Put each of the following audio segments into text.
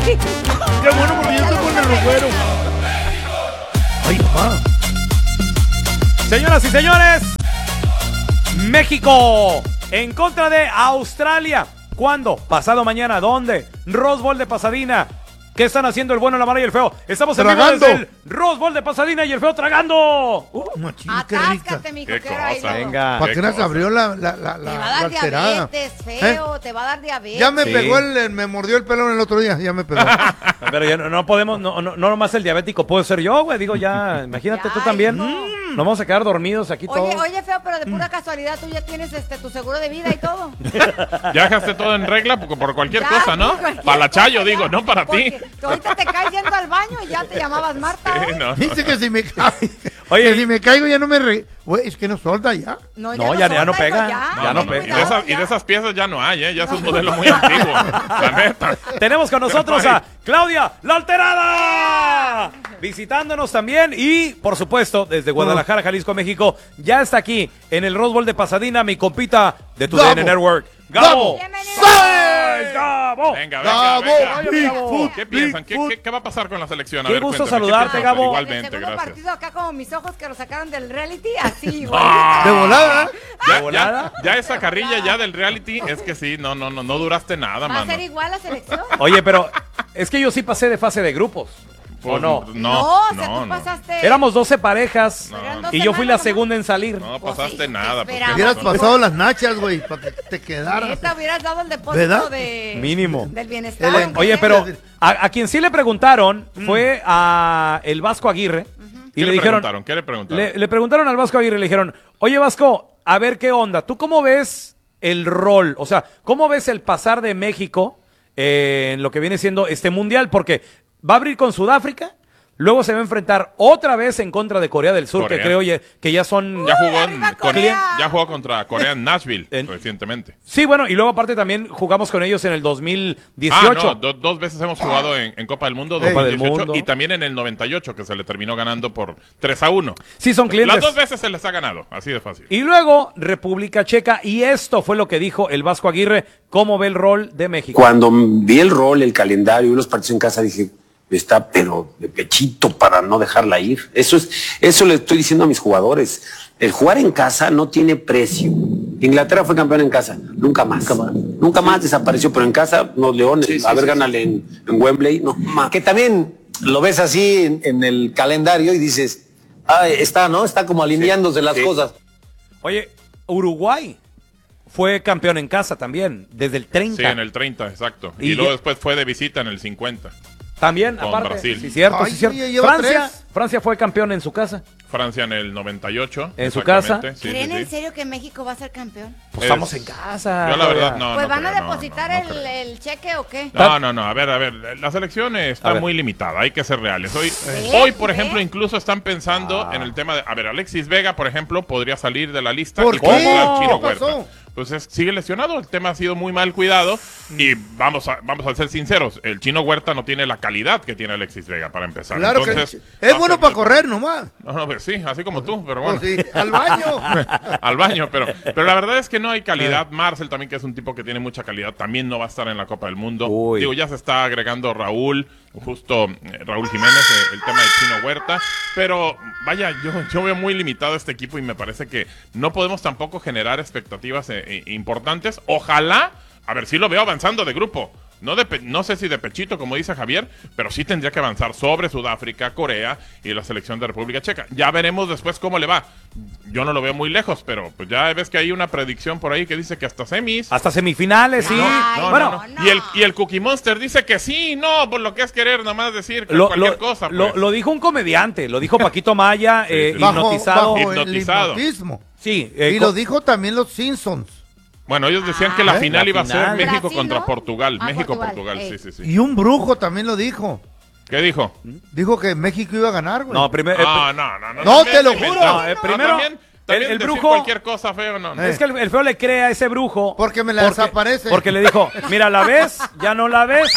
Qué bueno, porque yo estoy con el roguero. Ay, papá. Señoras y señores, México en contra de Australia. ¿Cuándo? Pasado mañana. ¿Dónde? Rose Bowl de Pasadena. ¿Qué están haciendo el bueno, la mala y el feo? Estamos en vivo desde el Rose Bowl de Pasadena y el feo tragando. Machín, qué rica. Atáscate, mijo, Qué qué cosa. bailo. Venga. ¿Para qué nos abrió la Te va a dar alterada? diabetes, feo, te va a dar diabetes. Ya me Sí. pegó me mordió el pelón el otro día, ya me pegó. Pero ya no podemos, no nomás el diabético puede ser yo, güey. Digo, ya, imagínate tú Ya, también. hijo. Nos vamos a quedar dormidos aquí todos. Oye, feo, pero de pura casualidad tú ya tienes tu seguro de vida y todo. Ya dejaste todo en regla por cualquier Ya, cosa, ¿no? por cualquier Para la Chayo, cosa, digo, ya. no para ti. Porque tú ahorita te caes yendo al baño y ya te llamabas Marta. Sí, ¿eh? no, no. Dice que si me caigo, Oye, que si me caigo ya no me güey, es que no solta ya. No, ya no solta, pega. hijo, Ya no Y pega. de esas piezas ya no hay, ¿eh? Ya es un modelo muy antiguo. La neta. Tenemos con nosotros a Claudia La Alterada, visitándonos también y, por supuesto, desde Guadalajara, Jalisco, México, ya está aquí en el Rose Bowl de Pasadena mi compita de tu Gabo. DN Network, Gabo. Bienvenido. ¡Sáez, Gabo! Venga, Gabo, venga. Bigfoot, ¿Qué piensan? Bigfoot. ¿Qué va a pasar con la selección? A Qué ver, gusto cuéntame, ¿qué saludarte, piensan? Gabo. El Igualmente, segundo gracias. partido acá como mis ojos que lo sacaron del reality, así, güey. De volada. Ya, volada? ya esa carrilla ya del reality es que sí, no duraste nada, ¿Va a mano. ser igual la selección? Oye, pero es que yo sí pasé de fase de grupos. ¿O no? No, o sea, tú pasaste. Éramos 12 parejas No, Eran dos y yo fui la semanas segunda en salir. No Pues pasaste sí, nada. te porque esperaba. Hubieras no- pasado las nachas, güey, para que te quedaras. Neta, hubieras dado el depósito ¿Verdad? de... Mínimo. Del bienestar. El- aunque Oye, sea. pero a quien sí le preguntaron fue a el Vasco Aguirre. Y ¿Qué le le dijeron, preguntaron? ¿Qué le preguntaron? le preguntaron al Vasco Aguirre, le dijeron, oye Vasco, a ver qué onda, ¿tú cómo ves el rol? O sea, ¿cómo ves el pasar de México en lo que viene siendo este mundial? Porque va a abrir con Sudáfrica, luego se va a enfrentar otra vez en contra de Corea del Sur, Corea. que creo que ya son... Ya jugó, arriba Corea. ya jugó contra Corea en Nashville En- recientemente. Sí, bueno, y luego aparte también jugamos con ellos en el 2018. No, dos veces hemos jugado en Copa del Mundo, Copa del 2018, Mundo. y también en el 98, que se le terminó ganando por 3-1. Sí, son clientes. Las dos veces se les ha ganado, así de fácil. Y luego República Checa, y esto fue lo que dijo el Vasco Aguirre, cómo ve el rol de México. Cuando vi el rol, el calendario y los partidos en casa, dije, está pero de pechito para no dejarla ir. Eso le estoy diciendo a mis jugadores. El jugar en casa no tiene precio. Inglaterra fue campeón en casa, nunca más. Nunca más desapareció, pero en casa, los Leones, gánale en Wembley, no más. Que también lo ves así en el calendario y dices, está, ¿no? Está como alineándose las cosas. Oye, Uruguay fue campeón en casa también, desde el 30. Sí, en el 30, exacto. Y Y luego ya- después fue de visita en el 50. También, con aparte. Brasil. Sí, cierto, Ay, sí, cierto. oye, lleva Francia, 3. Francia fue campeón en su casa. Francia en el 98. ¿En su exactamente. casa? Sí, ¿Creen sí, en sí. serio que México va a ser campeón? Pues Es- estamos en casa. Yo la verdad Claudia. no. Pues no van a creo, no, depositar no creo. el cheque o qué. No, a ver, la selección A está ver. muy limitada, hay que ser reales. Hoy, por ejemplo, incluso están pensando en el tema de, a ver, Alexis Vega, por ejemplo, podría salir de la lista ¿Por y qué? puede entrar ¿Qué Chino pasó? Huerta. Pues sigue lesionado, el tema ha sido muy mal cuidado y vamos a ser sinceros, el Chino Huerta no tiene la calidad que tiene Alexis Vega para empezar. Claro Entonces, que es va a bueno ser- para correr nomás. No, pues sí, así como tú, pero bueno. Pues sí, al baño. Al baño, pero la verdad es que no hay calidad. Marcel también, que es un tipo que tiene mucha calidad, también no va a estar en la Copa del Mundo. Uy. Digo, ya se está agregando Raúl Raúl Jiménez, el tema del Chino Huerta, pero vaya, yo veo muy limitado este equipo y me parece que no podemos tampoco generar expectativas importantes. Ojalá, a ver, sí lo veo avanzando de grupo. No sé si de pechito, como dice Javier, pero sí tendría que avanzar sobre Sudáfrica, Corea y la selección de República Checa. Ya veremos después cómo le va. Yo no lo veo muy lejos, pero pues ya ves que hay una predicción por ahí que dice que hasta semis. Hasta semifinales, sí. Ay, Bueno, no. Y el Cookie Monster dice que sí, no, por lo que es querer nada más decir que Lo, cualquier lo- cosa. lo- Pues. lo dijo un comediante, lo dijo Paquito Maya, Sí, sí. hipnotizado. Bajo el Hipnotizado. hipnotismo. Sí, Y lo dijo también los Simpsons. Bueno, ellos decían que la final la iba a ser final. México Brasil, contra ¿no? Portugal. Ah, México-Portugal, Portugal, sí. Y un brujo también lo dijo. ¿Qué dijo? Dijo que México iba a ganar, güey. No, primero. No, No, te lo también juro. inventó. No, primero, También el decir brujo- cualquier cosa feo, no. Es que el feo le cree a ese brujo. Porque me la desaparece. Porque le dijo, mira, ¿la ves? ¿Ya no la ves?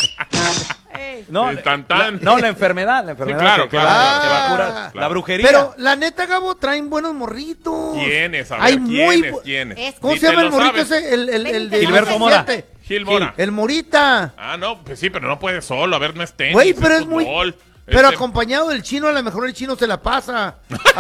Ey. No, Sí, tan, tan. la enfermedad. claro, que claro, va a claro, curar. claro. La brujería. Pero la neta, Gabo, traen buenos morritos. ¿Quiénes? A ver, Hay muy ¿quiénes? Es- ¿Cómo Ni se llama te el lo morrito sabes. ese? El de Gilberto Mora. Gil Mora. El Morita. Ah, no, pues sí, pero no puede solo. A ver, no es tenis. Güey, pero es muy... fútbol. Pero acompañado del chino, a lo mejor el chino se la pasa.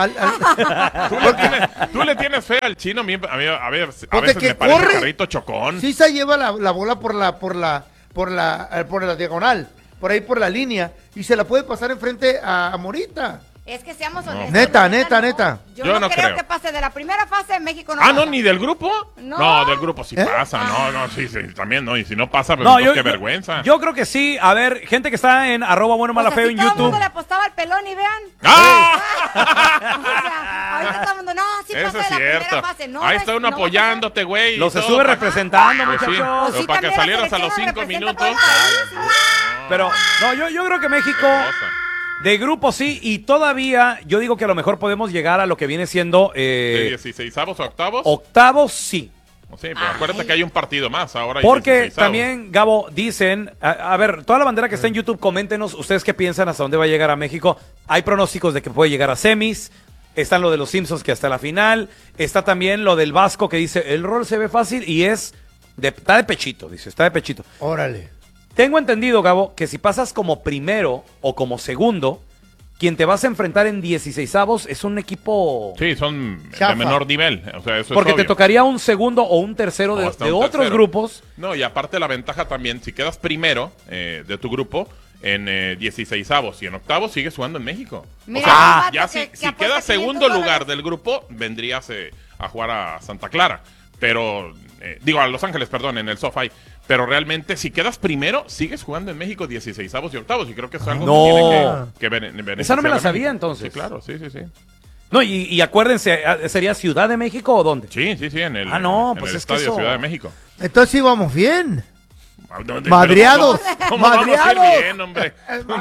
¿Tú le tienes fe al chino? A veces que me parece corre. carrito chocón. Sí se lleva la bola por la diagonal, por ahí por la línea, y se la puede pasar enfrente a Morita. Es que seamos honestos. Neta. Yo no creo que pase de la primera fase de México. No Ah, pasa. ¿no? ¿Ni del grupo? No. Del grupo sí pasa. No, sí, también no. Y si no pasa, pues No, qué vergüenza. Yo creo que sí. A ver, gente que está en @buenomalafeo en Todo el YouTube. mundo le apostaba al pelón y vean. ¡Ah! O sea, ahorita todo el mundo, no, sí Eso pasa es de la cierto. primera fase. No, Ahí no está es- uno no apoyándote, güey. Los y estuve todo, representando, Pues sí, muchachos. Pues sí, para que también la salieras a los selección 5 representa minutos. todo el país. Pero, no, yo creo que México, de grupo sí, y todavía, yo digo que a lo mejor podemos llegar a lo que viene siendo ¿De 16avos o octavos? octavos, sí. Sí, pero acuérdate que hay un partido más ahora. hay Porque 16avos. también, Gabo, dicen, a ver, toda la bandera que está en YouTube, coméntenos ustedes qué piensan hasta dónde va a llegar a México. Hay pronósticos de que puede llegar a semis, están lo de los Simpsons que hasta la final, está también lo del Vasco que dice, el rol se ve fácil y está de pechito, dice, está de pechito. Órale. Tengo entendido, Gabo, que si pasas como primero o como segundo, quien te vas a enfrentar en 16avos es un equipo... Sí, son Chafa. de menor nivel. O sea, eso Porque es te obvio. tocaría un segundo o un tercero O de hasta un otros tercero. grupos. No, y aparte la ventaja también, si quedas primero de tu grupo en 16avos y en octavos, sigues jugando en México. Mira, o sea, un vato ya que- si que quedas apuesta segundo 500 lugar dólares. del grupo, vendrías a jugar a Santa Clara. Pero, digo, a Los Ángeles, perdón, en el SoFi. Pero realmente, si quedas primero, sigues jugando en México 16avos y octavos. Y creo que es algo No. que tiene que beneficiar Esa no me la a México. sabía, entonces. Sí, claro, sí. No, y acuérdense, ¿sería Ciudad de México o dónde? Sí, en el, no, en pues el es que Estadio eso- Ciudad de México. Entonces sí vamos bien. Pero Madreados. ¿Cómo vamos a ir Madreados. bien, hombre?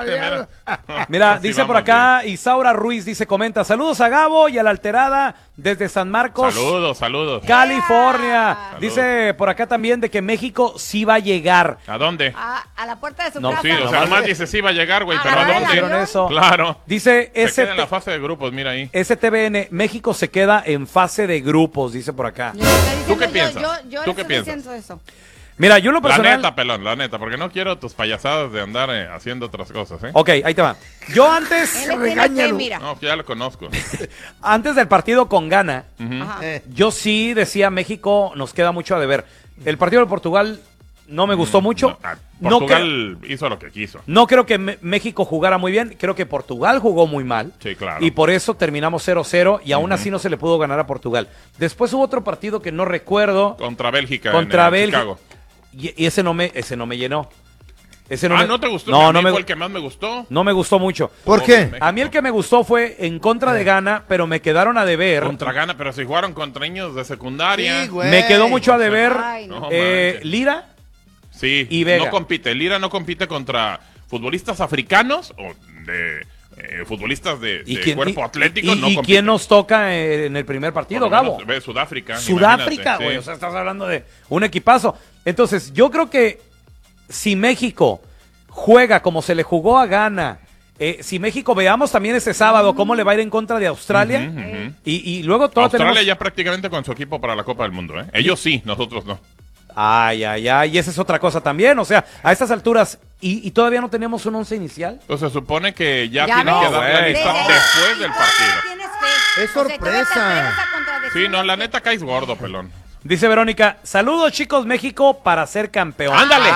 Mira, Así dice por vamos acá Isaura Ruiz, dice, comenta, saludos a Gabo y a la alterada desde San Marcos, Saludos. California. Saludos. Dice por acá también de que México sí va a llegar. ¿A dónde? A la puerta de su No, casa. Sí, o sea, nomás dice sí va a llegar, güey, pero ¿a Agarrar el dónde? avión. Eso. Claro. Dice Se queda en la fase de grupos, mira ahí. STBN, México se queda en fase de grupos, dice por acá. Yo estoy diciendo, ¿Tú qué piensas? Yo ¿Tú le qué estoy piensas? diciendo eso. Mira, yo en lo La personal... neta, pelón, la neta, porque no quiero tus payasadas de andar haciendo otras cosas, ¿eh? Ok, ahí te va. Yo antes, Él le tiene fe, mira. No, ya lo conozco. antes del partido con Ghana, Ajá. yo sí decía México nos queda mucho a deber. El partido de Portugal no me gustó mucho. No Portugal hizo lo que quiso. No creo que México jugara muy bien, creo que Portugal jugó muy mal. Sí, claro. Y por eso terminamos 0-0 y aún así no se le pudo ganar a Portugal. Después hubo otro partido que no recuerdo, Contra Bélgica. contra en Bélgica. Chicago. Y ese no me llenó. Ese ¿No te gustó? No, A mí no fue el que más me gustó. no me gustó mucho. ¿Por qué? México. A mí el que me gustó fue en contra de Ghana, pero me quedaron a deber. Contra Ghana, pero si jugaron contra niños de secundaria. Sí, güey. Me quedó mucho a deber Ay, no. No manches. Lira. Sí, Y Vega. no compite. Lira no compite contra futbolistas africanos o de futbolistas de cuerpo atlético. No y compite. quién nos toca en el primer partido, Por lo Gabo? menos, ve, Sudáfrica. Sudáfrica, imagínate, güey. sí. O sea, estás hablando de un equipazo. Entonces, yo creo que si México juega como se le jugó a Ghana, si México veamos también este sábado cómo le va a ir en contra de Australia, Ujú, ujú. y luego todo Australia tenemos... ya prácticamente con su equipo para la Copa del Mundo, ¿eh? Ellos sí, nosotros no. Ay, y esa es otra cosa también. O sea, a estas alturas, y todavía no tenemos un once inicial. Entonces se supone que ya, Ya tienen ves. que dar la güey. lista Desde- después y del todavía partido. tienes fe. Es O sea, todavía te sorpresa. atreves a contradecir Sí, no, la que- neta caes gordo, pelón. Dice Verónica, saludos chicos México para ser campeón. ¡Ándale!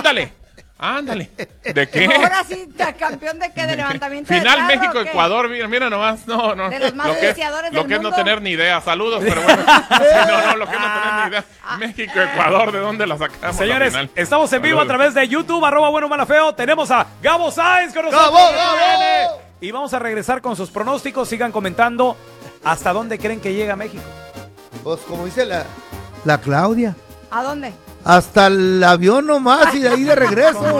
¡Ándale! ¿De qué? Ahora sí, campeón de qué, de levantamiento de Final carro, ¿o qué? México-Ecuador, mira nomás, no. De los más Lo que, deseadores lo del que es no mundo. tener ni idea, saludos, pero bueno. Sí, lo que es no tener ni idea. México-Ecuador, ¿de dónde la sacamos? Señores, la final? estamos en vivo a Saludos. través de YouTube, @buenomalafeo. Tenemos a Gabo Sáenz con nosotros. ¡Gabo, Gabo! Y vamos a regresar con sus pronósticos. Sigan comentando hasta dónde creen que llega México. Pues como dice la Claudia, ¿A dónde? hasta el avión nomás y de ahí de regreso.